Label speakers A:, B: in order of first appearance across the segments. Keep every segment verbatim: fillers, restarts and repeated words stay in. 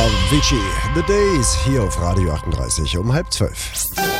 A: Avicii, The Days, hier auf Radio achtunddreißig um halb zwölf.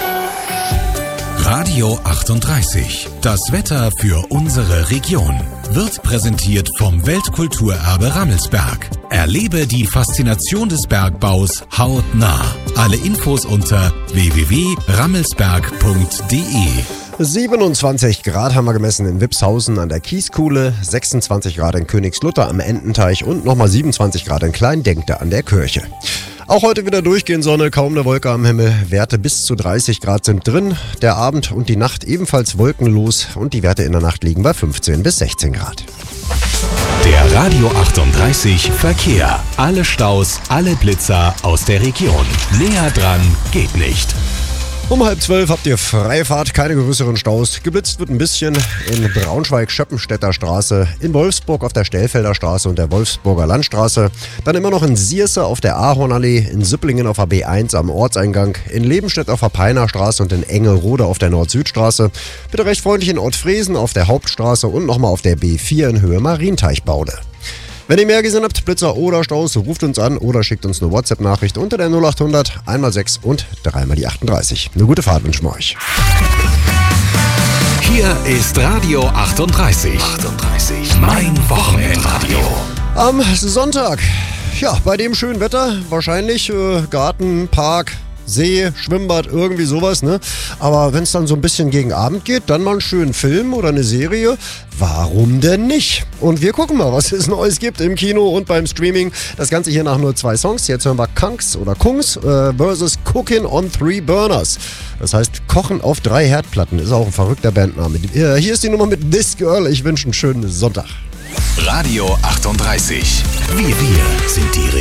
B: Radio achtunddreißig. Das Wetter für unsere Region wird präsentiert vom Weltkulturerbe Rammelsberg. Erlebe die Faszination des Bergbaus hautnah. Alle Infos unter w w w punkt rammelsberg punkt d e.
A: siebenundzwanzig Grad haben wir gemessen in Wipshausen an der Kieskuhle, sechsundzwanzig Grad in Königslutter am Ententeich und nochmal siebenundzwanzig Grad in Kleindenkte an der Kirche. Auch heute wieder durchgehend Sonne, kaum eine Wolke am Himmel. Werte bis zu dreißig Grad sind drin. Der Abend und die Nacht ebenfalls wolkenlos und die Werte in der Nacht liegen bei fünfzehn bis sechzehn Grad.
B: Der Radio achtunddreißig Verkehr. Alle Staus, alle Blitzer aus der Region. Näher dran geht nicht.
A: Um halb zwölf habt ihr freie Fahrt, keine größeren Staus. Geblitzt wird ein bisschen in Braunschweig-Schöppenstädter Straße, in Wolfsburg auf der Stellfelder Straße und der Wolfsburger Landstraße. Dann immer noch in Sierse auf der Ahornallee, in Süpplingen auf der B eins am Ortseingang, in Lebenstedt auf der Peiner Straße und in Engelrode auf der Nord-Süd-Straße. Bitte recht freundlich in Ortfriesen auf der Hauptstraße und nochmal auf der B vier in Höhe Marienteichbaude. Wenn ihr mehr gesehen habt, Blitzer oder Staus, ruft uns an oder schickt uns eine WhatsApp-Nachricht unter der null achthundert einmal sechs und dreimal die achtunddreißig. Eine gute Fahrt wünschen wir euch.
B: Hier ist Radio achtunddreißig. achtunddreißig. Mein Wochenendradio.
A: Am Sonntag, ja, bei dem schönen Wetter, wahrscheinlich äh, Garten, Park, See, Schwimmbad, irgendwie sowas, ne? Aber wenn es dann so ein bisschen gegen Abend geht, dann mal einen schönen Film oder eine Serie. Warum denn nicht? Und wir gucken mal, was es Neues gibt im Kino und beim Streaming. Das Ganze hier nach nur zwei Songs. Jetzt hören wir Kunks oder Kungs äh, versus Cooking on Three Burners. Das heißt, Kochen auf drei Herdplatten. Ist auch ein verrückter Bandname. Äh, hier ist die Nummer mit This Girl. Ich wünsche einen schönen Sonntag.
B: Radio achtunddreißig. Wir, wir sind die Region.